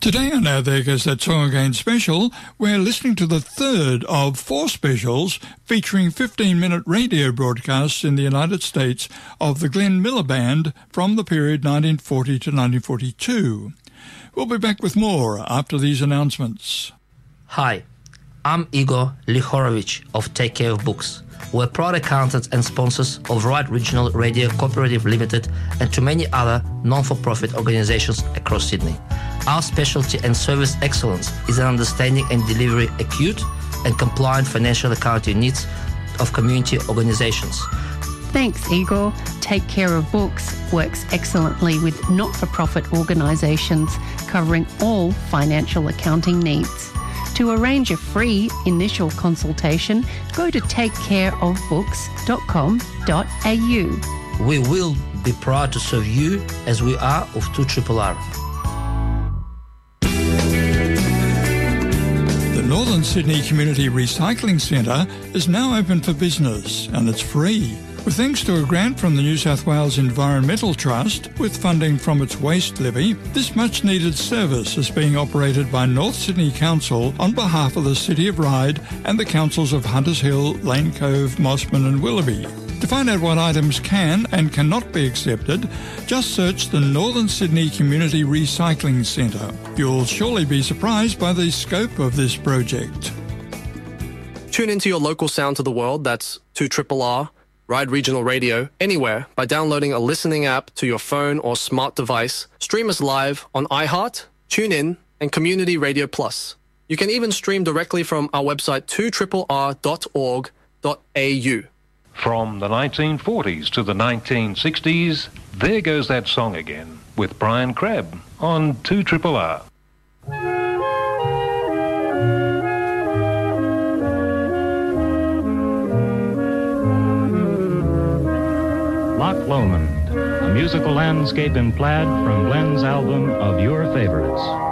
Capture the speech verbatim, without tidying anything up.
Today on Now There Goes That Song Again special, we're listening to the third of four specials featuring fifteen-minute radio broadcasts in the United States of the Glenn Miller Band from the period nineteen forty to nineteen forty-two. We'll be back with more after these announcements. Hi, I'm Igor Lihorovich of Take Care of Books. We're proud accountants and sponsors of Right Regional Radio Cooperative Limited and to many other non-for-profit organizations across Sydney. Our specialty and service excellence is in understanding and delivering acute and compliant financial accounting needs of community organizations. Thanks, Igor. Take Care of Books works excellently with not-for-profit organisations covering all financial accounting needs. To arrange a free initial consultation, go to take care of books dot com dot a u. We will be proud to serve you as we are of two R R. The Northern Sydney Community Recycling Centre is now open for business and it's free. With thanks to a grant from the New South Wales Environmental Trust, with funding from its waste levy, this much-needed service is being operated by North Sydney Council on behalf of the City of Ryde and the councils of Hunters Hill, Lane Cove, Mossman and Willoughby. To find out what items can and cannot be accepted, just search the Northern Sydney Community Recycling Centre. You'll surely be surprised by the scope of this project. Tune into your local sound to the world, that's two R R R, Ryde Regional Radio, anywhere by downloading a listening app to your phone or smart device. Stream us live on iHeart, TuneIn, and Community Radio Plus. You can even stream directly from our website two R R R dot org dot a u. From the nineteen forties to the nineteen sixties, There Goes That Song Again with Brian Crabb on two R R R. Loch Lomond, a musical landscape in plaid from Glenn's album Of Your Favorites.